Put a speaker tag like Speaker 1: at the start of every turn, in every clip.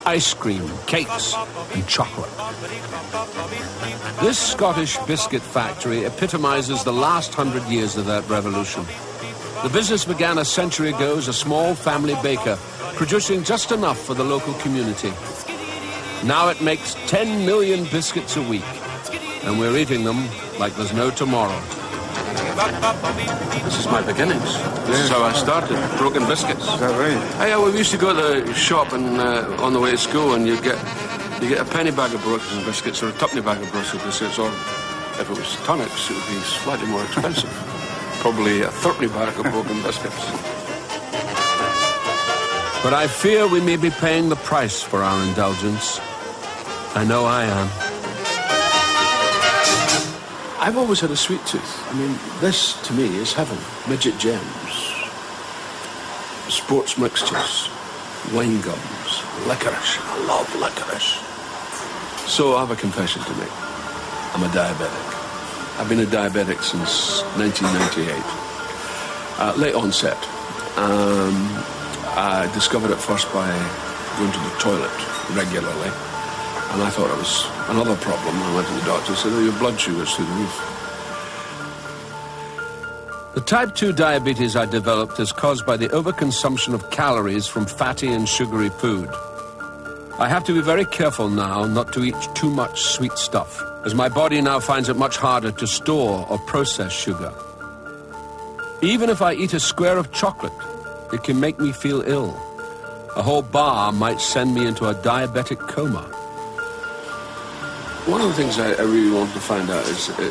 Speaker 1: ice cream, cakes, and chocolate. This Scottish biscuit factory epitomizes the last 100 years of that revolution. The business began a century ago as a small family baker, producing just enough for the local community. Now it makes 10 million biscuits a week, and we're eating them like there's no tomorrow. This is my beginnings. This is how I started, broken biscuits.
Speaker 2: Is that right?
Speaker 1: Hey, we used to go to the shop and on the way to school, and you get a penny bag of broken biscuits or a tuppenny bag of broken biscuits, or if it was tonics, it would be slightly more expensive. Probably a 30 bag of broken biscuits. But I fear we may be paying the price for our indulgence. I know I am. I've always had a sweet tooth. I mean, this, to me, is heaven. Midget gems, sports mixtures, wine gums, licorice. I love licorice. So I have a confession to make. I'm a diabetic. I've been a diabetic since 1998. Late onset. I discovered it first by going to the toilet regularly. And I thought it was another problem. I went to the doctor and said, oh, your blood sugar's through the roof. The type 2 diabetes I developed is caused by the overconsumption of calories from fatty and sugary food. I have to be very careful now not to eat too much sweet stuff, as my body now finds it much harder to store or process sugar. Even if I eat a square of chocolate, it can make me feel ill. A whole bar might send me into a diabetic coma. One of the things I really want to find out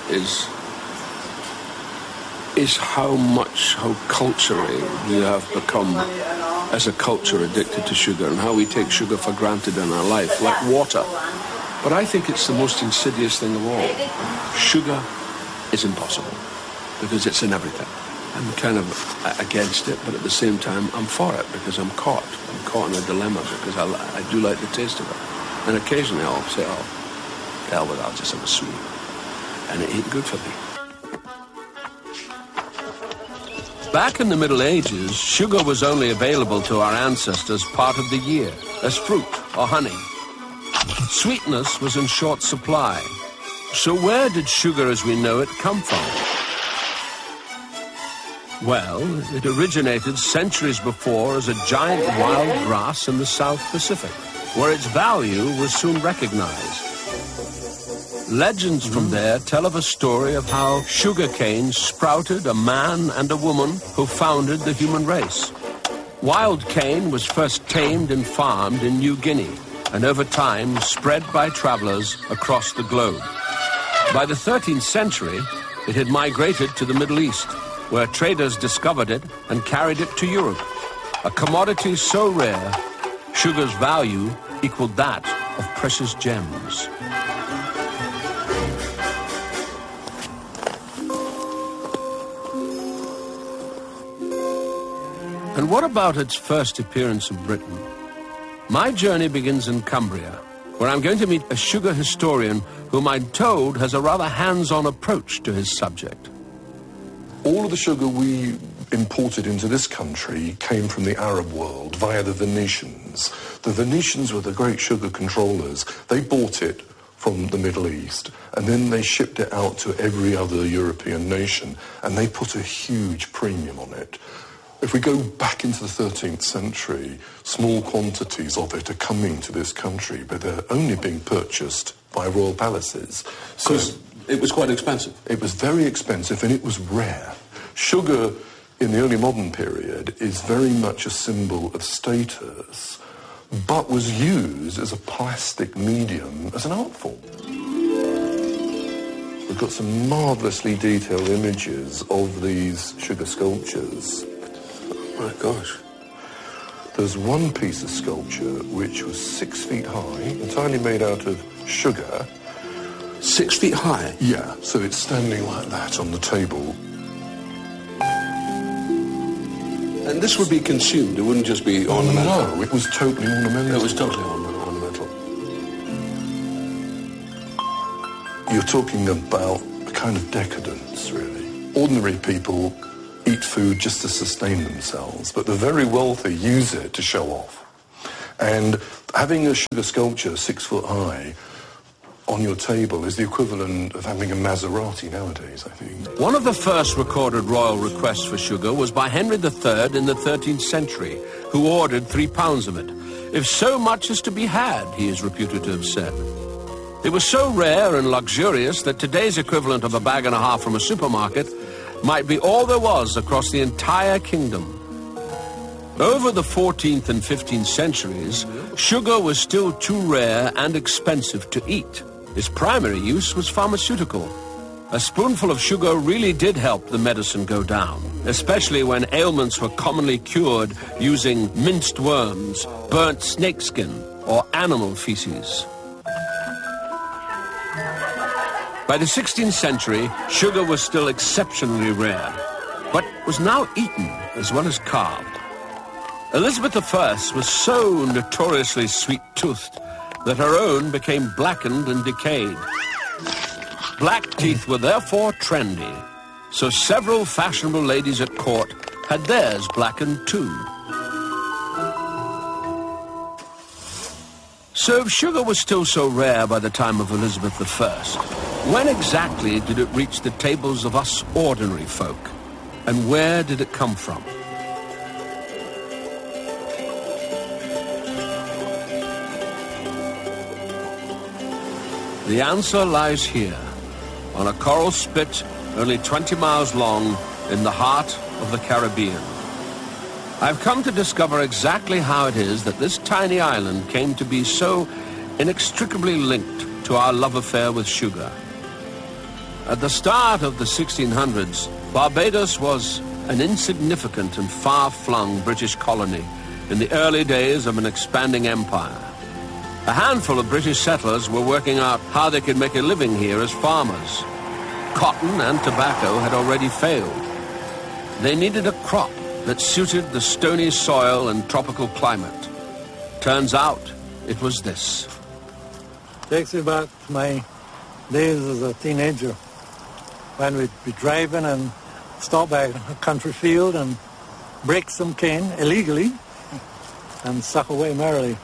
Speaker 1: is how culturally we have become, as a culture, addicted to sugar, and how we take sugar for granted in our life, like water. But I think it's the most insidious thing of all. Sugar is impossible, because it's in everything. I'm kind of against it, but at the same time, I'm for it, because I'm caught. I'm caught in a dilemma, because I do like the taste of it. And occasionally I'll say, oh, hell with it, I'll just have a sweet. And it ain't good for me. Back in the Middle Ages, sugar was only available to our ancestors part of the year, as fruit or honey. Sweetness was in short supply. So where did sugar as we know it come from? Well, it originated centuries before as a giant wild grass in the South Pacific, where its value was soon recognized. Legends from there tell of a story of how sugarcane sprouted a man and a woman who founded the human race. Wild cane was first tamed and farmed in New Guinea, and over time spread by travelers across the globe. By the 13th century, it had migrated to the Middle East, where traders discovered it and carried it to Europe. A commodity so rare, sugar's value equaled that of precious gems. And what about its first appearance in Britain? My journey begins in Cumbria, where I'm going to meet a sugar historian whom I'm told has a rather hands-on approach to his subject.
Speaker 3: All of the sugar we imported into this country came from the Arab world via the Venetians. The Venetians were the great sugar controllers. They bought it from the Middle East, and then they shipped it out to every other European nation, and they put a huge premium on it. If we go back into the 13th century, small quantities of it are coming to this country, but they're only being purchased by royal palaces. So
Speaker 1: it was quite expensive.
Speaker 3: It was very expensive, and it was rare. Sugar in the early modern period is very much a symbol of status, but was used as a plastic medium, as an art form. We've got some marvellously detailed images of these sugar sculptures.
Speaker 1: My gosh.
Speaker 3: There's one piece of sculpture which was 6 feet high, entirely made out of sugar.
Speaker 1: 6 feet high?
Speaker 3: Yeah, so it's standing like that on the table.
Speaker 1: And this would be consumed, it wouldn't just be ornamental?
Speaker 3: No, it was totally ornamental.
Speaker 1: It was totally ornamental.
Speaker 3: You're talking about a kind of decadence, really. Ordinary people eat food just to sustain themselves, but the very wealthy use it to show off. And having a sugar sculpture 6 foot high on your table is the equivalent of having a Maserati nowadays, I think.
Speaker 1: One of the first recorded royal requests for sugar was by Henry III in the 13th century, who ordered 3 pounds of it. If so much is to be had, he is reputed to have said. It was so rare and luxurious that today's equivalent of a bag and a half from a supermarket might be all there was across the entire kingdom. Over the 14th and 15th centuries, sugar was still too rare and expensive to eat. Its primary use was pharmaceutical. A spoonful of sugar really did help the medicine go down, especially when ailments were commonly cured using minced worms, burnt snakeskin, or animal feces. By the 16th century, sugar was still exceptionally rare, but was now eaten as well as carved. Elizabeth I was so notoriously sweet-toothed that her own became blackened and decayed. Black teeth were therefore trendy, so several fashionable ladies at court had theirs blackened too. So if sugar was still so rare by the time of Elizabeth I, when exactly did it reach the tables of us ordinary folk? And where did it come from? The answer lies here, on a coral spit only 20 miles long in the heart of the Caribbean. I've come to discover exactly how it is that this tiny island came to be so inextricably linked to our love affair with sugar. At the start of the 1600s, Barbados was an insignificant and far-flung British colony in the early days of an expanding empire. A handful of British settlers were working out how they could make a living here as farmers. Cotton and tobacco had already failed. They needed a crop that suited the stony soil and tropical climate. Turns out it was this.
Speaker 2: Takes me back to my days as a teenager, when we'd be driving and stop by a country field and break some cane illegally and suck away merrily.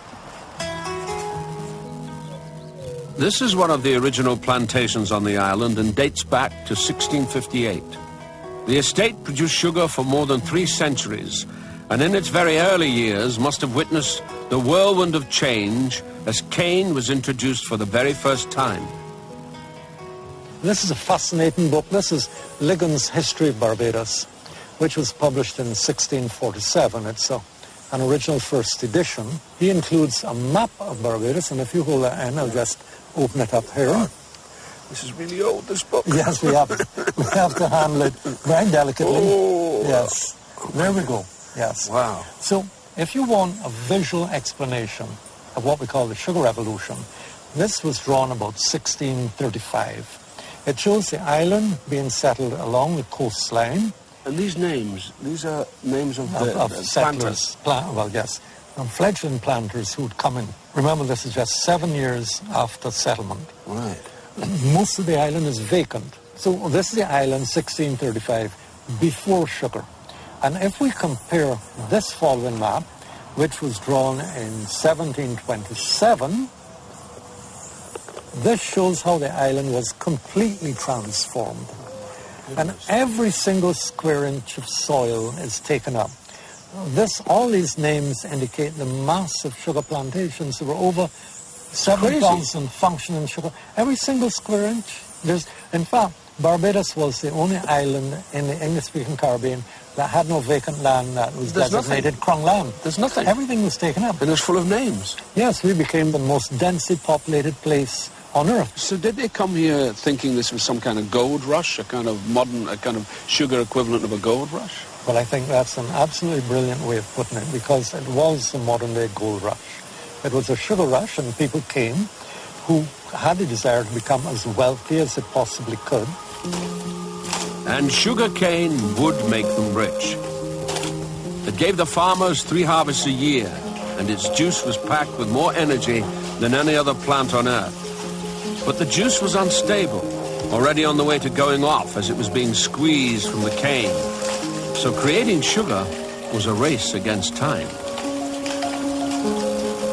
Speaker 1: This is one of the original plantations on the island and dates back to 1658. The estate produced sugar for more than 3 centuries, and in its very early years must have witnessed the whirlwind of change as cane was introduced for the very first time.
Speaker 2: This is a fascinating book. This is Liggon's History of Barbados, which was published in 1647. It's an original first edition. He includes a map of Barbados, and if you hold that in, I'll just open it up here.
Speaker 3: This is really old, this book.
Speaker 2: Yes, we have to handle it very delicately.
Speaker 3: Oh.
Speaker 2: Yes. There we go. Yes.
Speaker 3: Wow.
Speaker 2: So if you want a visual explanation of what we call the sugar revolution, this was drawn about 1635. It shows the island being settled along the coastline.
Speaker 1: And these are names of
Speaker 2: settlers. Well, yes. And fledgling planters who'd come in. Remember, this is just 7 years after settlement.
Speaker 1: Right.
Speaker 2: Most of the island is vacant. So this is the island, 1635, before sugar. And if we compare this following map, which was drawn in 1727, this shows how the island was completely transformed. And every single square inch of soil is taken up. All these names indicate the massive sugar plantations. There were over 7,000 functioning sugar. Every single square inch. In fact, Barbados was the only island in the English-speaking Caribbean that had no vacant land that was designated Crown land.
Speaker 1: There's nothing.
Speaker 2: Everything was taken up.
Speaker 1: And it was full of names.
Speaker 2: Yes, we became the most densely populated place on Earth.
Speaker 1: So did they come here thinking this was some kind of gold rush, a kind of sugar equivalent of a gold rush?
Speaker 2: Well, I think that's an absolutely brilliant way of putting it, because it was the modern-day gold rush. It was a sugar rush, and people came who had the desire to become as wealthy as they possibly could.
Speaker 1: And sugar cane would make them rich. It gave the farmers 3 harvests a year, and its juice was packed with more energy than any other plant on earth. But the juice was unstable, already on the way to going off as it was being squeezed from the cane. So creating sugar was a race against time.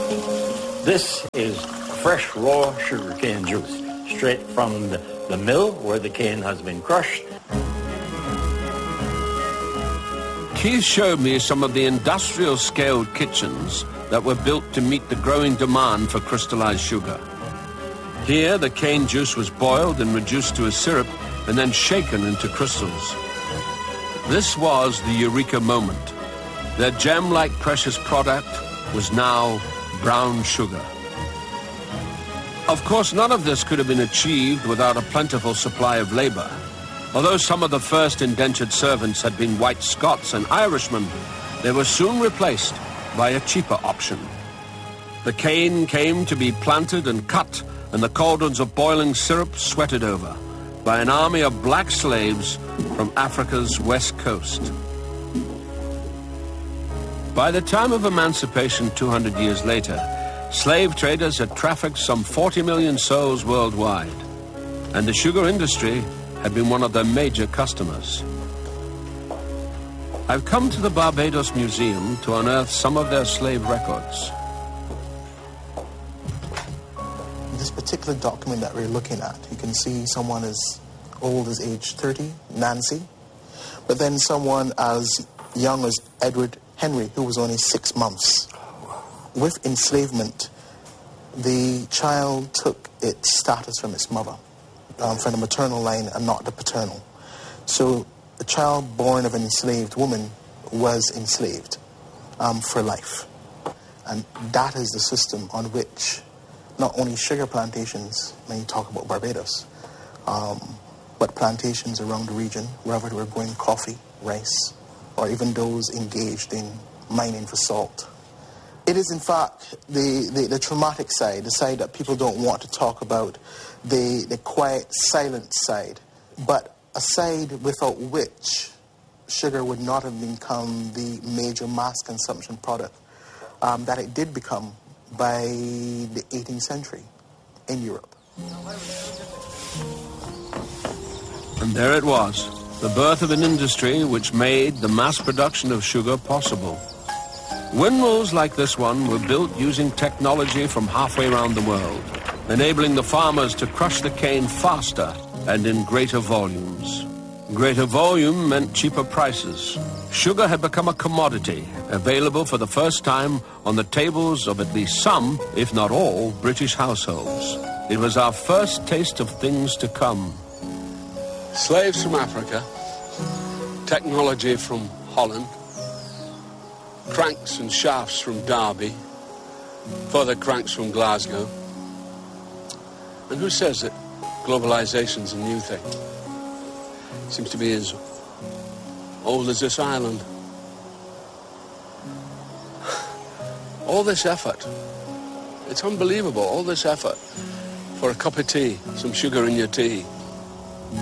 Speaker 4: This is fresh, raw sugarcane juice, straight from the mill where the cane has been crushed.
Speaker 1: Keith showed me some of the industrial-scaled kitchens that were built to meet the growing demand for crystallized sugar. Here, the cane juice was boiled and reduced to a syrup and then shaken into crystals. This was the eureka moment. Their gem-like precious product was now brown sugar. Of course, none of this could have been achieved without a plentiful supply of labor. Although some of the first indentured servants had been white Scots and Irishmen, they were soon replaced by a cheaper option. The cane came to be planted and cut, and the cauldrons of boiling syrup sweated over by an army of black slaves from Africa's west coast. By the time of emancipation 200 years later, slave traders had trafficked some 40 million souls worldwide, and the sugar industry had been one of their major customers. I've come to the Barbados Museum to unearth some of their slave records.
Speaker 5: This particular document that we're looking at, you can see someone as old as age 30, Nancy, but then someone as young as Edward Henry, who was only 6 months. With enslavement, the child took its status from its mother, from the maternal line and not the paternal. So a child born of an enslaved woman was enslaved for life. And that is the system on which not only sugar plantations, when you talk about Barbados, but plantations around the region, wherever they were growing coffee, rice, or even those engaged in mining for salt. It is, in fact, the traumatic side, the side that people don't want to talk about, the quiet, silent side, but a side without which sugar would not have become the major mass consumption product that it did become by the 18th century in Europe.
Speaker 1: And there it was, the birth of an industry which made the mass production of sugar possible. Windmills like this one were built using technology from halfway around the world, enabling the farmers to crush the cane faster and in greater volumes. Greater volume meant cheaper prices. Sugar had become a commodity, available for the first time on the tables of at least some, if not all, British households. It was our first taste of things to come. Slaves from Africa, technology from Holland, cranks and shafts from Derby, further cranks from Glasgow. And who says that globalization's a new thing? Seems to be as old as this island. All this effort, it's unbelievable, all this effort for a cup of tea, some sugar in your tea.